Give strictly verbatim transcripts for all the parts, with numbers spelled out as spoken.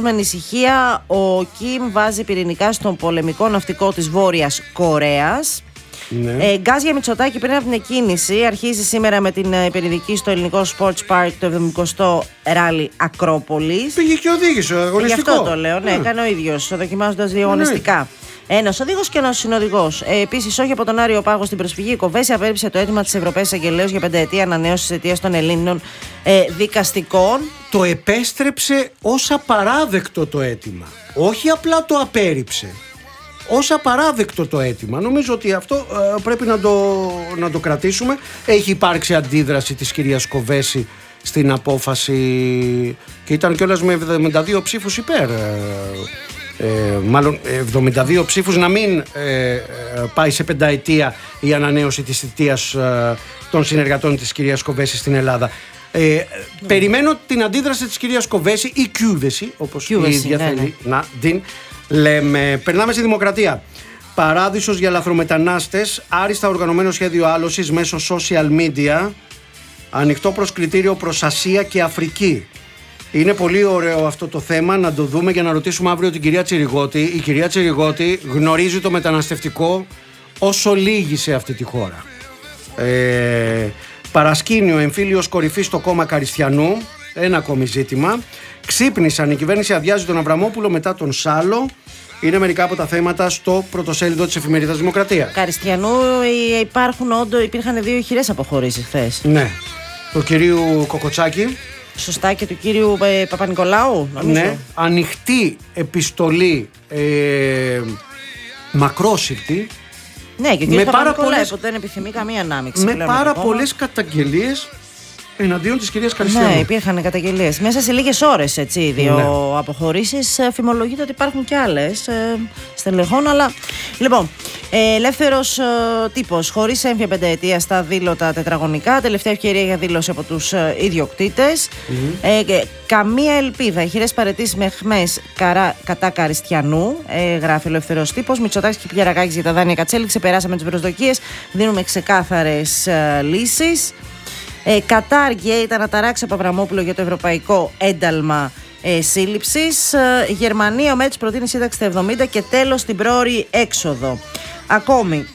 με ανησυχία, ο Κιμ βάζει πυρηνικά στον πολεμικό ναυτικό της Βόρειας Κορέας. Ναι. Ε, γκάζ για Μητσοτάκη πριν από την εκκίνηση. Αρχίζει σήμερα με την ε, πυρηνική στο ελληνικό Sports Park το εβδομηκοστό ράλι Ακρόπολης. Πήγε και οδήγησε, αγωνιστικό. Γι' αυτό το λέω, ναι, έκανε ο ίδιος, δοκιμάζοντας δύο αγωνιστικά. Ένας οδηγός και ένας συνοδηγός. Ε, Επίσης, όχι από τον Άριο Πάγο στην προσφυγή, η Κοβέση απέρριψε το αίτημα της Ευρωπαίας Αγγελέως για πενταετία ανανέωση της αιτίας των Ελλήνων ε, δικαστικών. Το επέστρεψε ως απαράδεκτο το αίτημα. Όχι απλά το απέρριψε. Ως απαράδεκτο το αίτημα. Νομίζω ότι αυτό ε, πρέπει να το, να το κρατήσουμε. Έχει υπάρξει αντίδραση της κυρίας Κοβέση στην απόφαση και ήταν κιόλας με εβδομήντα δύο ψήφους υπέρ. Ε, ε, μάλλον εβδομήντα δύο ψήφους να μην ε, ε, πάει σε πενταετία η ανανέωση της θητείας ε, των συνεργατών της κυρίας Κοβέση στην Ελλάδα. Ε, mm. Περιμένω την αντίδραση της κυρίας Κοβέση ή Κιούβεση, όπως η ίδια ναι, θέλει ναι. να την λέμε. Περνάμε στη Δημοκρατία. Παράδεισος για λαθρομετανάστες, άριστα οργανωμένο σχέδιο άλωσης μέσω social media, ανοιχτό προς κριτήριο προς Ασία και Αφρική. Είναι πολύ ωραίο αυτό το θέμα, να το δούμε για να ρωτήσουμε αύριο την κυρία Τσιριγώτη. Η κυρία Τσιριγώτη γνωρίζει το μεταναστευτικό όσο λίγοι σε αυτή τη χώρα. Ε, παρασκήνιο εμφύλιος κορυφής στο κόμμα Καριστιανού, ένα ακόμη ζήτημα. Ξύπνησαν, η κυβέρνηση αδειάζει τον Αβραμόπουλο μετά τον Σάλο. Είναι μερικά από τα θέματα στο πρωτοσέλιδο της εφημερίδας Δημοκρατία. Καριστιανού υπάρχουν όντω, υπήρχαν δύο ηχηρές αποχωρήσεις χθες. Ναι. Του κυρίου Κοκοτσάκη. Σωστά, και του κύριου ε, Παπα-Νικολάου, νομίζω. Ναι. Ανοιχτή επιστολή ε, μακρόσυρτη. Ναι, και ο κύριος Παπα-Νικολάου που δεν επιθυμεί καμία ανάμειξη. Με πάρα πολλές καταγγελίες εναντίον της κυρίας Καριστιανού. Ναι, υπήρχαν καταγγελίες. Μέσα σε λίγες ώρες, έτσι, δύο ναι. αποχωρήσεις. Φημολογείται ότι υπάρχουν και άλλες ε, στελεχών, αλλά. Λοιπόν, ε, ελεύθερος ε, τύπος, χωρίς έμφυα πενταετία στα δήλωτα τετραγωνικά. Τελευταία ευκαιρία για δήλωση από τους ε, ιδιοκτήτες. Mm-hmm. Ε, καμία ελπίδα. Ηχηρές παραιτήσεις με χμές καρά, κατά Καριστιανού. Ε, γράφει ελεύθερος τύπος. Μητσοτάκης και Πιερακάκης για τα δάνεια Κατσέλη. Ξεπεράσαμε τις προσδοκίες. Δίνουμε ξεκάθαρες ε, λύσεις. Ε, Κατάρ ήταν να ταράξει από Αβραμόπουλο για το ευρωπαϊκό ένταλμα ε, σύλληψης. Ε, Γερμανία, ο Μέτς προτείνει σύνταξη στα εβδομήντα και τέλος την πρόωρη έξοδο. Ακόμη,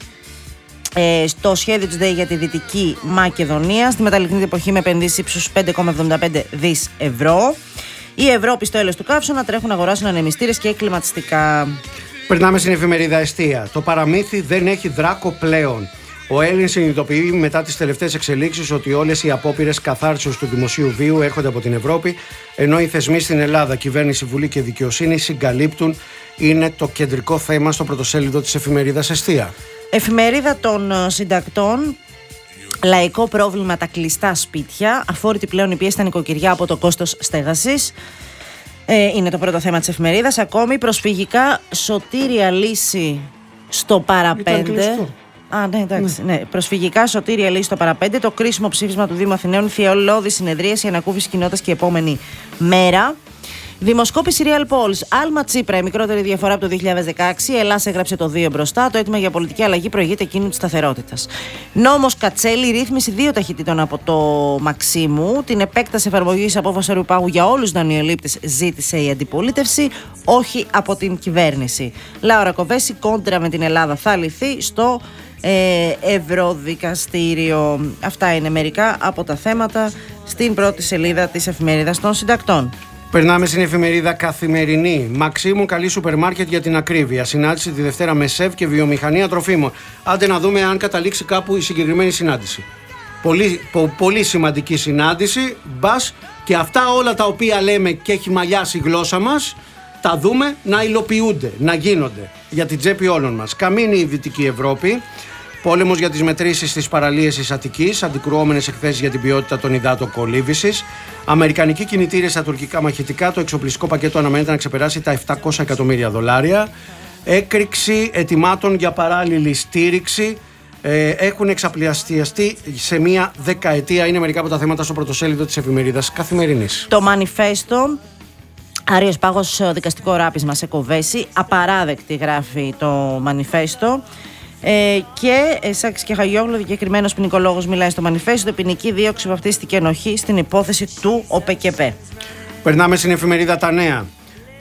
ε, στο σχέδιο της ΔΕΗ για τη Δυτική Μακεδονία, στη μεταλλικνή εποχή με επενδύσεις ύψους πέντε κόμμα εβδομήντα πέντε δις ευρώ. Η Ευρώπη στο έλεος του καύσωνα τρέχουν να αγοράσουν ανεμιστήρες και κλιματιστικά. Περνάμε στην εφημερίδα Εστία. Το παραμύθι δεν έχει δράκο πλέον. Ο Έλληνας συνειδητοποιεί μετά τις τελευταίες εξελίξεις ότι όλες οι απόπειρες καθάρισης του δημοσίου βίου έρχονται από την Ευρώπη, ενώ οι θεσμοί στην Ελλάδα, κυβέρνηση, Βουλή και δικαιοσύνη συγκαλύπτουν. Είναι το κεντρικό θέμα στο πρωτοσέλιδο της εφημερίδας Εστία. Εφημερίδα των συντακτών. Λαϊκό πρόβλημα τα κλειστά σπίτια. Αφόρητη πλέον η πίεση στα νοικοκυριά από το κόστος στέγασης. Ε, είναι το πρώτο θέμα της εφημερίδας. Ακόμη προσφυγικά σωτήρια λύση στο παραπέντε. Α, ναι, εντάξει. Ναι. Ναι. Προσφυγικά σωτήρια λύση στο παραπέντε. Το κρίσιμο ψήφισμα του Δήμου Αθηναίων. Θειολώδη συνεδρίαση, ανακούφιση κοινότητας και επόμενη μέρα. Δημοσκόπηση Real Polls. Άλμα Τσίπρα, η μικρότερη διαφορά από το δύο χιλιάδες δεκαέξι. Η Ελλάδα έγραψε το δύο μπροστά. Το αίτημα για πολιτική αλλαγή προηγείται εκείνου της σταθερότητας. Νόμος Κατσέλη, ρύθμιση δύο ταχυτήτων από το Μαξίμου. Την επέκταση εφαρμογής απόφαση Άριου Πάγου για όλους τους δανειολήπτες ζήτησε η αντιπολίτευση, όχι από την κυβέρνηση. Λάουρα Κοβέση, κόντρα με την Ελλάδα θα λυθεί στο ε, Ευρωδικαστήριο. Αυτά είναι μερικά από τα θέματα στην πρώτη σελίδα της εφημερίδας των συντακτών. Περνάμε στην εφημερίδα Καθημερινή. Μαξίμου καλεί σούπερ μάρκετ για την ακρίβεια. Συνάντηση τη Δευτέρα με ΣΕΒ και βιομηχανία τροφίμων. Άντε να δούμε αν καταλήξει κάπου η συγκεκριμένη συνάντηση. Πολύ, πο, πολύ σημαντική συνάντηση. Μπας και αυτά όλα τα οποία λέμε και έχει μαλλιάσει η γλώσσα μας, τα δούμε να υλοποιούνται, να γίνονται για την τσέπη όλων μας. Καμίνη η Δυτική Ευρώπη. Πόλεμος για τις μετρήσεις στις παραλίες της Αττικής, αντικρουόμενες εκθέσεις για την ποιότητα των υδάτων κολύβησης. Αμερικανικοί κινητήρες στα τουρκικά μαχητικά. Το εξοπλιστικό πακέτο αναμένεται να ξεπεράσει τα επτακόσια εκατομμύρια δολάρια. Έκρηξη ετοιμάτων για παράλληλη στήριξη. Ε, έχουν εξαπλαστιαστεί σε μία δεκαετία. Είναι μερικά από τα θέματα στο πρωτοσέλιδο της εφημερίδας Καθημερινής. Το μανιφέστο. Άριος Πάγος, δικαστικό ράπισμα σε Κοβέση. Απαράδεκτη, γράφει το μανιφέστο. Ε, και ε, Σάκης και Χαγιόγλου, διακεκριμένος ποινικολόγος, μιλάει στο μανιφέστο. Ποινική δίωξη βαφτίστηκε ενοχή στην υπόθεση του ΟΠΕΚΕΠΕ. Περνάμε στην εφημερίδα Τα Νέα.